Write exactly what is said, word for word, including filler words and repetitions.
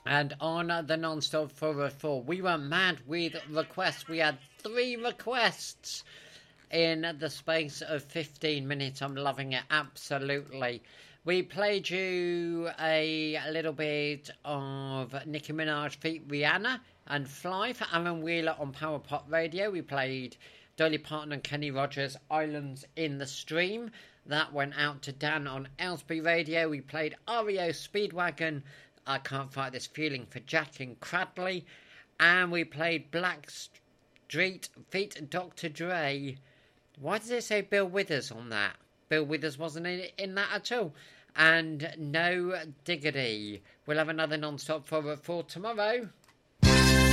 And on the non-stop for four, we were mad with requests. We had three requests in the space of fifteen minutes. I'm loving it, absolutely. We played you a little bit of Nicki Minaj feat Rihanna and Fly for Alan Wheeler on Power Pop Radio. We played Dolly Parton and Kenny Rogers, Islands in the Stream. That went out to Dan on Aylesbury Radio. We played R E O Speedwagon, I Can't Fight This Feeling for Jack in Cradley. And we played Black Street feat Doctor Dre. Why does it say Bill Withers on that? Bill Withers wasn't in, in that at all. And No Diggity. We'll have another non-stop for, for tomorrow.